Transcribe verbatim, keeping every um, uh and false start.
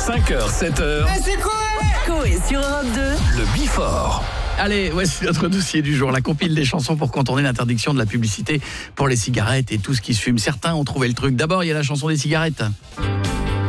cinq heures, sept heures. Mais c'est quoi? Coé sur Europe deux. Le Before. Allez, voici notre dossier du jour, la compile des chansons pour contourner l'interdiction de la publicité pour les cigarettes et tout ce qui se fume. Certains ont trouvé le truc. D'abord, il y a la chanson des cigarettes.